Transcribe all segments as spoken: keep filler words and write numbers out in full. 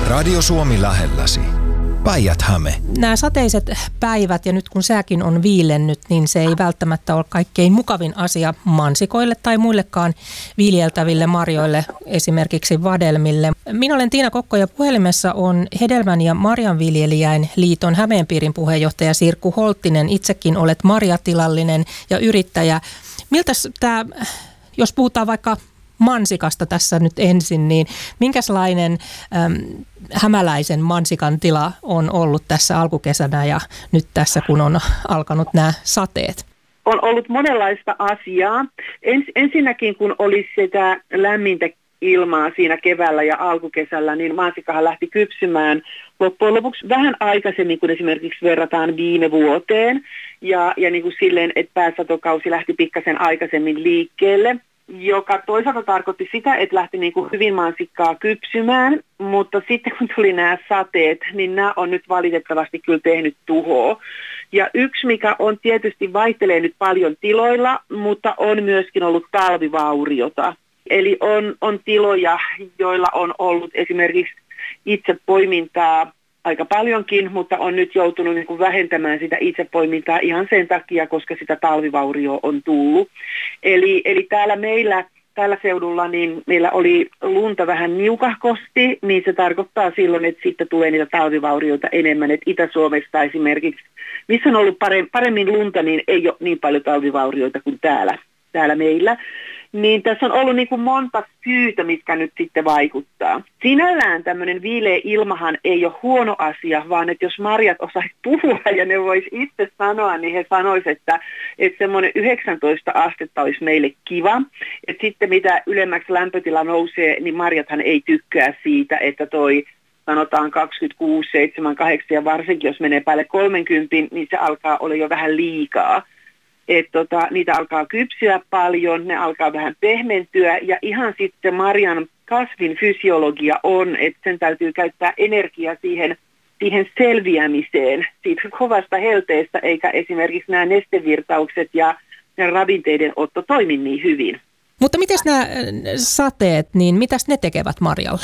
Radio Suomi lähelläsi. Päijät-Häme. Nämä sateiset päivät ja nyt kun sääkin on viilennyt, niin se ei välttämättä ole kaikkein mukavin asia mansikoille tai muillekaan viljeltäville marjoille, esimerkiksi vadelmille. Minä olen Tiina Kokko ja puhelimessa on Hedelmän- ja Marjanviljelijäin liiton Hämeenpiirin puheenjohtaja Sirkku Holttinen. Itsekin olet marjatilallinen ja yrittäjä. Miltäs tämä, jos puhutaan vaikka mansikasta tässä nyt ensin, niin minkälainen äm, hämäläisen mansikan tila on ollut tässä alkukesänä ja nyt tässä, kun on alkanut nämä sateet? On ollut monenlaista asiaa. Ens, ensinnäkin, kun oli sitä lämmintä ilmaa siinä keväällä ja alkukesällä, niin mansikahan lähti kypsymään loppujen lopuksi vähän aikaisemmin, kun esimerkiksi verrataan viime vuoteen. Ja, ja niin kuin silleen, että pääsatokausi lähti pikkasen aikaisemmin liikkeelle, joka toisaalta tarkoitti sitä, että lähti niin kuin hyvin mansikkaa kypsymään, mutta sitten kun tuli nämä sateet, niin nämä on nyt valitettavasti kyllä tehnyt tuhoa. Ja yksi, mikä on tietysti vaihtelee nyt paljon tiloilla, mutta on myöskin ollut talvivauriota. Eli on, on tiloja, joilla on ollut esimerkiksi itse poimintaa aika paljonkin, mutta on nyt joutunut niin kuin vähentämään sitä itsepoimintaa ihan sen takia, koska sitä talvivaurioa on tullut. Eli, eli täällä meillä, täällä seudulla, niin meillä oli lunta vähän niukahkosti, niin se tarkoittaa silloin, että sitten tulee niitä talvivaurioita enemmän. Että Itä-Suomesta esimerkiksi, missä on ollut paremmin lunta, niin ei ole niin paljon talvivaurioita kuin täällä, täällä meillä. Niin tässä on ollut niin kuin monta syytä, mitkä nyt sitten vaikuttaa. Sinällään tämmöinen viileä ilmahan ei ole huono asia, vaan että jos marjat osaisi puhua ja ne vois itse sanoa, niin he sanoisivat, että, että semmoinen yhdeksäntoista astetta olisi meille kiva. Että sitten mitä ylemmäksi lämpötila nousee, niin marjathan ei tykkää siitä, että toi sanotaan kaksikymmentäkuusi, seitsemän, kahdeksan ja varsinkin jos menee päälle kolmekymmentä, niin se alkaa olla jo vähän liikaa. Että tota, niitä alkaa kypsyä paljon, ne alkaa vähän pehmentyä ja ihan sitten marjan kasvin fysiologia on, että sen täytyy käyttää energiaa siihen, siihen selviämiseen siitä kovasta helteestä, eikä esimerkiksi nämä nestevirtaukset ja, ja ravinteiden otto toimi niin hyvin. Mutta mitäs nämä sateet, niin mitäs ne tekevät marjalle?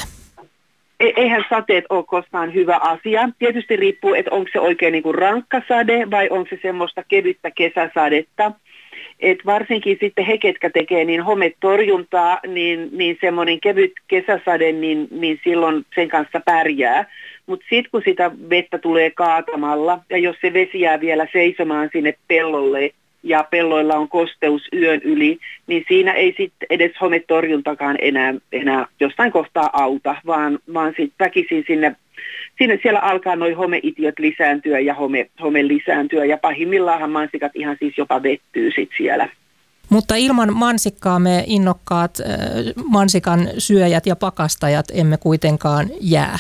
Eihän sateet ole koskaan hyvä asia. Tietysti riippuu, että onko se oikein niin kuin rankka sade vai onko se semmoista kevyttä kesäsadetta. Et varsinkin sitten he, ketkä tekee niin hometorjuntaa, niin, niin semmoinen kevyt kesäsade, niin, niin silloin sen kanssa pärjää. Mutta sitten kun sitä vettä tulee kaatamalla ja jos se vesi jää vielä seisomaan sinne pellolle, ja pelloilla on kosteus yön yli, niin siinä ei sitten edes hometorjuntakaan enää, enää jostain kohtaa auta, vaan, vaan sitten väkisin sinne, sinne siellä alkaa nuo homeitiöt lisääntyä ja home, home lisääntyä, ja pahimmillaan mansikat ihan siis jopa vettyy sitten siellä. Mutta ilman mansikkaa me innokkaat äh, mansikan syöjät ja pakastajat emme kuitenkaan jää.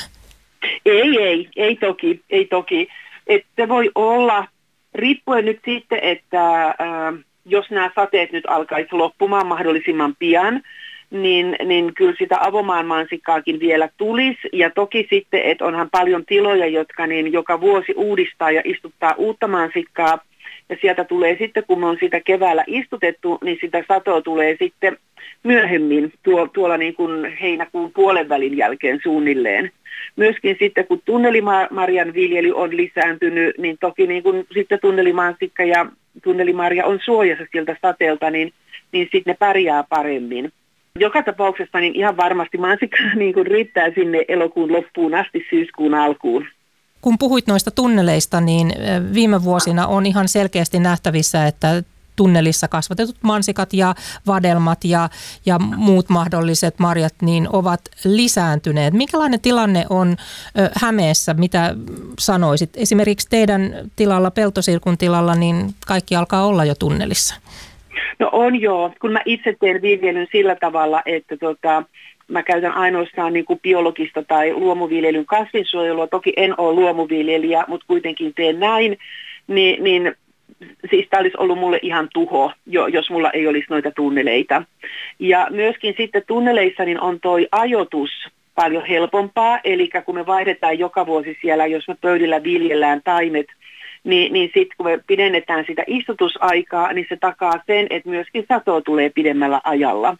Ei, ei, ei toki, ei toki. Että voi olla. Riippuen nyt sitten, että äh, jos nämä sateet nyt alkaisi loppumaan mahdollisimman pian, niin, niin kyllä sitä avomaan mansikkaakin vielä tulisi. Ja toki sitten, että onhan paljon tiloja, jotka niin joka vuosi uudistaa ja istuttaa uutta mansikkaa. Ja sieltä tulee sitten, kun me on sitä keväällä istutettu, niin sitä satoa tulee sitten myöhemmin tuo, tuolla niin kuin heinäkuun puolen välin jälkeen suunnilleen. Myöskin sitten, kun tunnelimarjan viljely on lisääntynyt, niin toki niin kun sitten tunnelimansikka ja tunnelimarja on suojassa siltä sateelta, niin, niin sitten ne pärjää paremmin. Joka tapauksessa niin ihan varmasti mansikka niin kun riittää sinne elokuun loppuun asti syyskuun alkuun. Kun puhuit noista tunneleista, niin viime vuosina on ihan selkeästi nähtävissä, että tunnelissa kasvatetut mansikat ja vadelmat ja, ja muut mahdolliset marjat niin ovat lisääntyneet. Minkälainen tilanne on ö, Hämeessä, mitä sanoisit? Esimerkiksi teidän tilalla, Peltosirkun tilalla, niin kaikki alkaa olla jo tunnelissa. No on joo, kun mä itse teen viljelyn sillä tavalla, että tota, mä käytän ainoastaan niin kuin biologista tai luomuviljelyn kasvinsuojelua. Toki en ole luomuviljelijä, mutta kuitenkin teen näin, niin, niin siis tämä olisi ollut mulle ihan tuho, jos mulla ei olisi noita tunneleita. Ja myöskin sitten tunneleissa niin on toi ajoitus paljon helpompaa, eli kun me vaihdetaan joka vuosi siellä, jos me pöydillä viljellään taimet, niin, niin sitten kun me pidennetään sitä istutusaikaa, niin se takaa sen, että myöskin satoa tulee pidemmällä ajalla.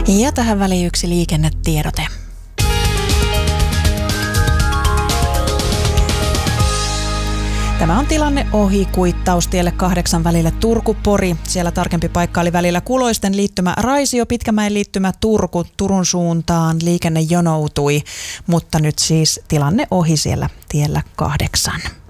Ja tähän väliin yksi liikennetiedote. Tämä on tilanne ohi kuittaustielle kahdeksan välille Turku-Pori. Siellä tarkempi paikka oli välillä Kuloisten liittymä Raisio, Pitkämäen liittymä Turku. Turun suuntaan liikenne jonoutui, mutta nyt siis tilanne ohi siellä tiellä kahdeksan.